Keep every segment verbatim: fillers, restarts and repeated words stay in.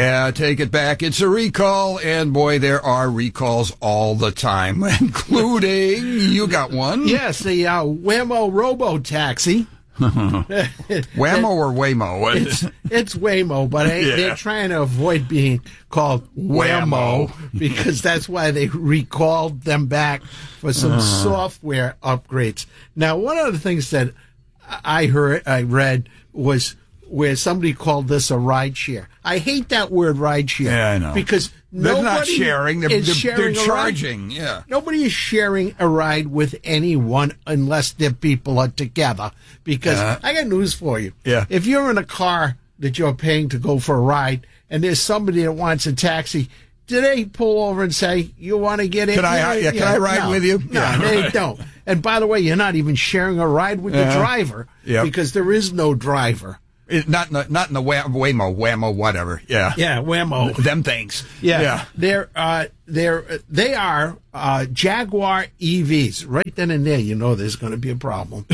Yeah, take it back. It's a recall, and boy, there are recalls all the time, including, you got one? Yes, the uh, Waymo Robo-Taxi. Whammo or Waymo? It's, it's Waymo, but I, Yeah. they're trying to avoid being called Whammo, Whammo. because that's why they recalled them back for some Uh. software upgrades. Now, one of the things that I heard, I read, was where somebody called this a ride share. I hate that word ride share. Yeah, I know. Because They're nobody not sharing. They're, is they're, sharing they're a ride. charging. Yeah. Nobody is sharing a ride with anyone unless their people are together. Because Uh, I got news for you. Yeah. If you're in a car that you're paying to go for a ride and there's somebody that wants a taxi, do they pull over and say, you want to get in? Can I- here? yeah, can I ride no. with you? No, Yeah, they right. don't. And by the way, you're not even sharing a ride with the Yeah. driver Yep. because there is no driver. It, not in the, not in the Wha- Waymo, Whammo, whatever. Yeah. Yeah, Whammo. Them things. Yeah, Yeah. they're uh, they're they are uh, Jaguar E Vs. Right then and there, you know there's going to be a problem.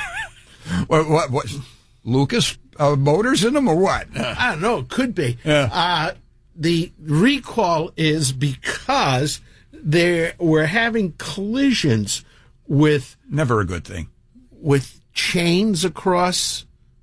What, what, what, Lucas uh, Motors in them or what? I don't know. It could be. Yeah. Uh, the recall is because they were having collisions with Never a good thing. with chains across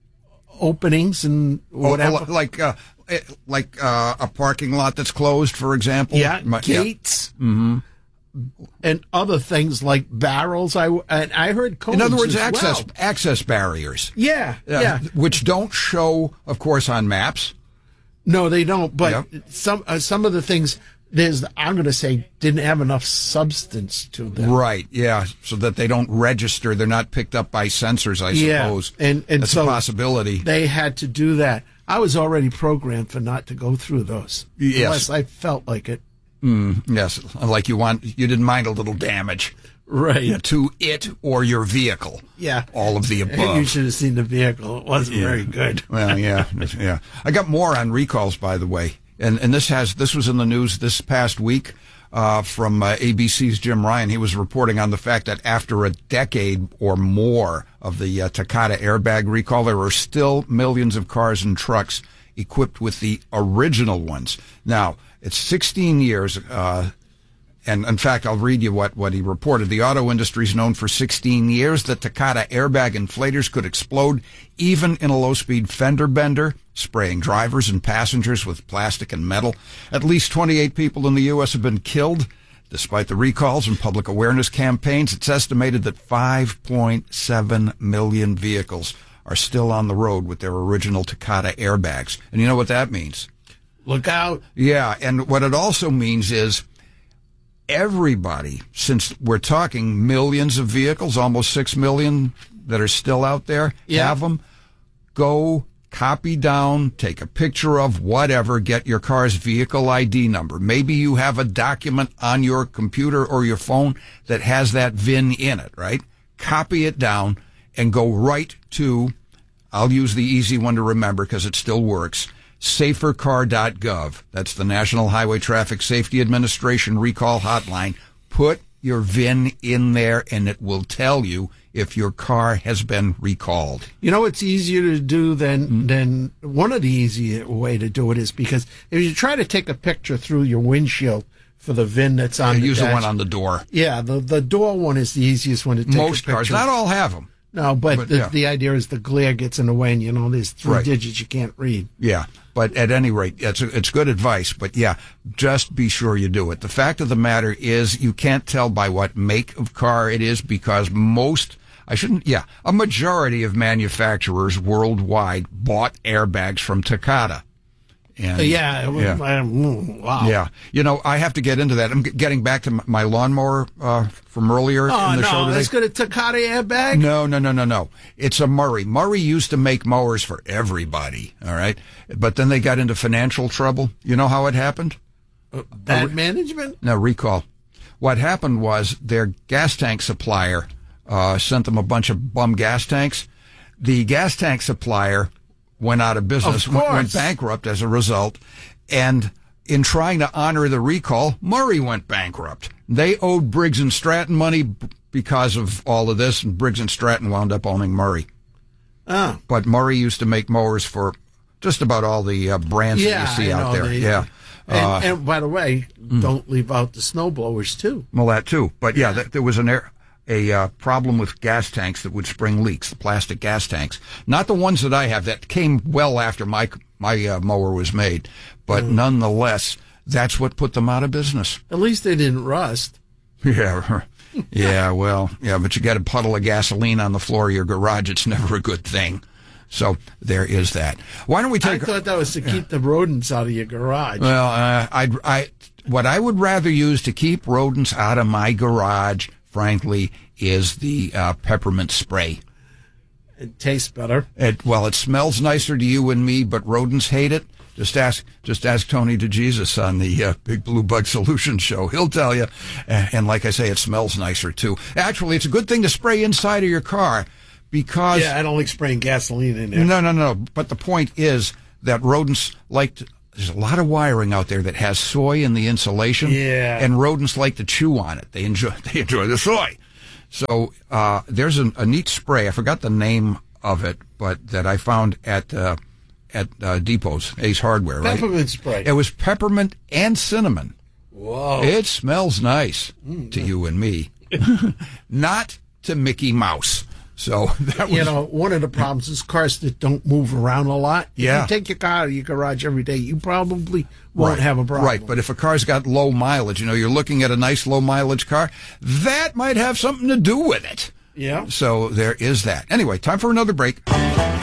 openings and whatever. Oh, like uh, eh, like uh, a parking lot that's closed, for example. Yeah, My- gates. Mm-hmm. And other things like barrels. I and I heard codes In other words, as access well. access barriers. Yeah, uh, yeah. Which don't show, of course, on maps. No, they don't. But Yep. some uh, some of the things there's I'm going to say didn't have enough substance to them. Right, yeah, so that they don't register. They're not picked up by sensors, I Yeah, suppose. and and That's so a possibility. They had to do that. I was already programmed for not to go through those Yes. unless I felt like it. Yes, like you want, you didn't mind a little damage Right. to it or your vehicle. Yeah. All of the You above. should have seen the vehicle. It wasn't very good. Well, yeah, yeah. I got more on recalls, by the way, and and this has this was in the news this past week uh, from uh, A B C's Jim Ryan. He was reporting on the fact that after a decade or more of the uh, Takata airbag recall, there are still millions of cars and trucks equipped with the original ones. Now, it's sixteen years. Uh, And in fact, I'll read you what, what he reported. The auto industry is known for sixteen years that Takata airbag inflators could explode even in a low-speed fender bender, spraying drivers and passengers with plastic and metal. At least twenty-eight people in the U S have been killed. Despite the recalls and public awareness campaigns, it's estimated that five point seven million vehicles are still on the road with their original Takata airbags. And you know what that means? Look out. Yeah, and what it also means is everybody, since we're talking millions of vehicles, almost six million that are still out there, Yeah. have them, go copy down, take a picture of whatever, get your car's vehicle I D number. Maybe you have a document on your computer or your phone that has that V I N in it, right? Copy it down and go right to, I'll use the easy one to remember because it still works, safer car dot gov. That's the National Highway Traffic Safety Administration recall hotline. Put your V I N in there and it will tell you if your car has been recalled. You know what's easier to do than Mm-hmm. than one of the easier way to do it is because if you try to take a picture through your windshield for the V I N that's on I the use the dash, one on the door. yeah, the the door one is the easiest one to take Most a picture. cars, not all have them. No, but, but, the, yeah. the idea is the glare gets in the way, and you know there's three Right. digits you can't read. Yeah, but at any rate, it's it's good advice. But yeah, just be sure you do it. The fact of the matter is, you can't tell by what make of car it is because most, I shouldn't, yeah, a majority of manufacturers worldwide bought airbags from Takata. And Yeah, it was, yeah. um, wow. Yeah, you know, I have to get into that. I'm g- getting back to m- my lawnmower uh, from earlier Oh in the no, show today. let's go to Takata airbag. No, no, no, no, no. It's a Murray. Murray used to make mowers for everybody, all right? But then they got into financial trouble. You know how it happened? Bad management. No, recall. What happened was their gas tank supplier uh, sent them a bunch of bum gas tanks. The gas tank supplier went out of business, Of went, went course. bankrupt as a result. And in trying to honor the recall, Murray went bankrupt. They owed Briggs and Stratton money b- because of all of this, and Briggs and Stratton wound up owning Murray. Oh, But Murray used to make mowers for just about all the uh, brands Yeah, that you see I out know, there. they- yeah. And, Uh, and by the way, don't leave out the snow blowers too. well, that too. But yeah, th- there was an air, a uh, problem with gas tanks that would spring leaks, the plastic gas tanks. Not the ones that I have that came well after my my uh, mower was made, but Mm. nonetheless, that's what put them out of business. At least they didn't rust. Yeah. Yeah, well, yeah, but you got a puddle of gasoline on the floor of your garage. It's never a good thing. So there is that. Why don't we I take? thought that was to keep the rodents out of your garage. Well, uh, I, I, what I would rather use to keep rodents out of my garage, frankly, is the uh, peppermint spray. It tastes better. It, well, it smells nicer to you and me, but rodents hate it. Just ask, just ask Tony DeJesus on the uh, Big Blue Bug Solution Show. He'll tell you. And, and like I say, it smells nicer too. Actually, it's a good thing to spray inside of your car because. Yeah, I don't like spraying gasoline in there. No, no, no. But the point is that rodents like to, there's a lot of wiring out there that has soy in the insulation. Yeah. And rodents like to chew on it. They enjoy, they enjoy the soy. So, uh, there's a, a neat spray. I forgot the name of it, but that I found at, uh, at, uh, Depot's, Ace Hardware, right? Peppermint spray. It was peppermint and cinnamon. Whoa. It smells nice to you and me. Not to Mickey Mouse. So that was, You know, one of the problems is cars that don't move around a lot. Yeah. If you take your car out of your garage every day, you probably won't right, have a problem. Right, but if a car's got low mileage, you know, you're looking at a nice low mileage car, that might have something to do with it. Yeah. So there is that. Anyway, time for another break.